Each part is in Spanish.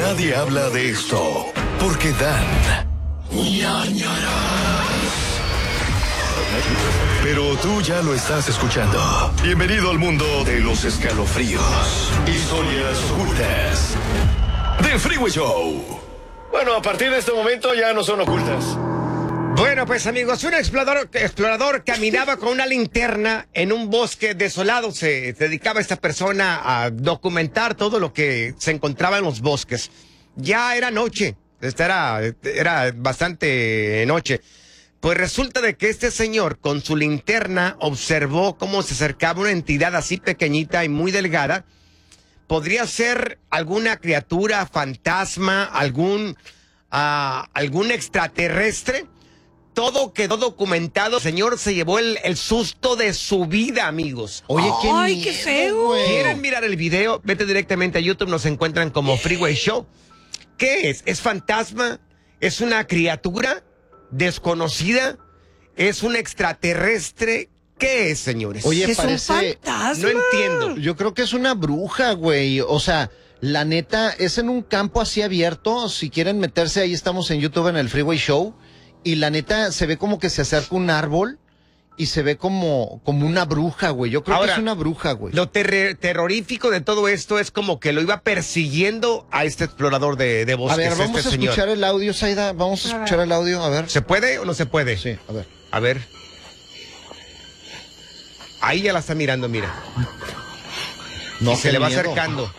nadie habla de esto, porque dan ñañaras. Pero tú ya lo estás escuchando. Bienvenido al mundo de los escalofríos, historias ocultas del Freeway Show. Bueno, a partir de este momento ya no son ocultas. Bueno, pues amigos, un explorador caminaba con una linterna en un bosque desolado. Se dedicaba esta persona a documentar todo lo que se encontraba en los bosques. Ya era noche, era bastante noche. Pues resulta de que este señor con su linterna observó cómo se acercaba una entidad así pequeñita y muy delgada. Podría ser alguna criatura, fantasma, algún extraterrestre. Todo quedó documentado. El señor se llevó el susto de su vida, amigos. Oye, qué feo. ¿Quieren mirar el video? Vete directamente a YouTube, nos encuentran como Freeway Show. ¿Qué es? ¿Es fantasma? ¿Es una criatura desconocida? ¿Es un extraterrestre? ¿Qué es, señores? Oye, ¿Es un fantasma? No entiendo. Yo creo que es una bruja, güey. O sea, la neta, es en un campo así abierto. Si quieren meterse, ahí estamos en YouTube en el Freeway Show. Y la neta, se ve como que se acerca un árbol y se ve como una bruja, güey. Yo creo que es una bruja, güey. Lo terrorífico de todo esto es como que lo iba persiguiendo a este explorador de bosques. A ver, vamos a escuchar el audio, Zaida. Vamos a escuchar el audio, a ver. ¿Se puede o no se puede? Sí, a ver. A ver. Ahí ya la está mirando, mira. No, y se le va miedo. acercando.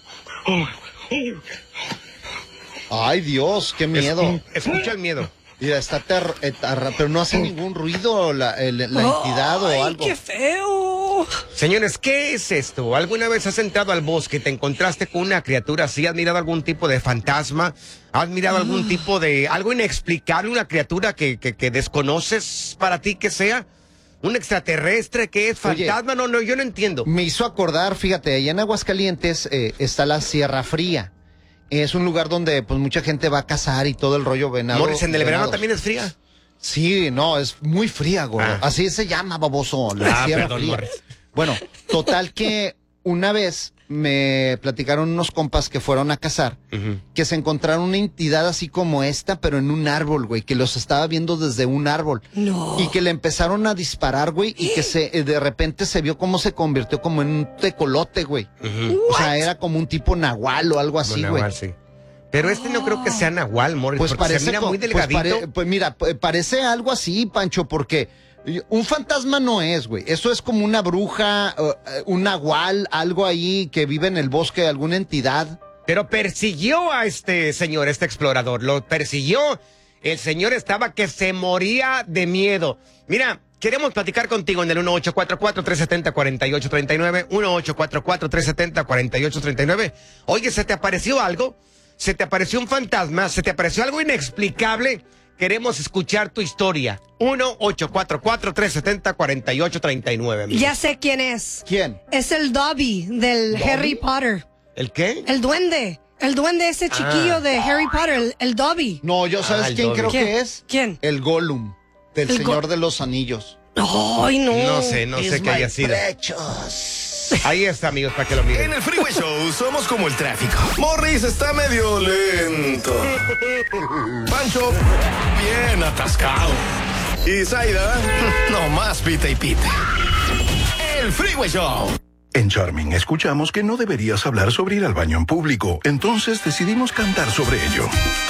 Ay, Dios, qué miedo. Escucha el miedo. Mira, está pero no hace ningún ruido la entidad o algo. ¡Qué feo! Señores, ¿qué es esto? ¿Alguna vez has entrado al bosque y te encontraste con una criatura así? ¿Has mirado algún tipo de fantasma? ¿Has mirado algún tipo de algo inexplicable, una criatura que desconoces para ti que sea? ¿Un extraterrestre? ¿Qué es? ¿Fantasma? Oye, No, yo no entiendo. Me hizo acordar, fíjate, allá en Aguascalientes está la Sierra Fría. Es un lugar donde pues mucha gente va a cazar y todo el rollo venado. Morris, ¿en el verano también es fría? Sí, no, es muy fría, güey. Así se llama, baboso, la Sierra perdón, Fría. Morris. Bueno, total que una vez me platicaron unos compas que fueron a cazar, que se encontraron una entidad así como esta, pero en un árbol, güey, que los estaba viendo desde un árbol. No. Y que le empezaron a disparar, güey, y que de repente se vio cómo se convirtió como en un tecolote, güey. O sea, era como un tipo nahual o algo así, güey. Sí. Pero este no creo que sea nahual, Morris, Pues porque se mira muy delgadito. Pues mira, parece algo así, Pancho, porque un fantasma no es, güey. Eso es como una bruja, un nahual, algo ahí que vive en el bosque, alguna entidad. Pero persiguió a este señor, este explorador. Lo persiguió. El señor estaba que se moría de miedo. Mira, queremos platicar contigo en el 1844-370-4839. 1844-370-4839. Oye, ¿se te apareció algo? ¿Se te apareció un fantasma? ¿Se te apareció algo inexplicable? Queremos escuchar tu historia. 1844-370-4839. Ya sé quién es. ¿Quién? Es el Dobby del Harry Potter. ¿El qué? El duende. El duende ese chiquillo de Harry Potter, el Dobby. No, yo sabes el quién Dobby. creo ¿Quién? que es. ¿Quién? El Gollum, del El Señor de los Anillos. Ay, no. No sé qué haya sido. Ahí está, amigos, para que lo miren. En el Freeway Show somos como el tráfico. Morris está medio lento. Pancho, bien atascado. Y Zaida, nomás pita y pita. El Freeway Show. En Charming escuchamos que no deberías hablar sobre ir al baño en público, entonces decidimos cantar sobre ello.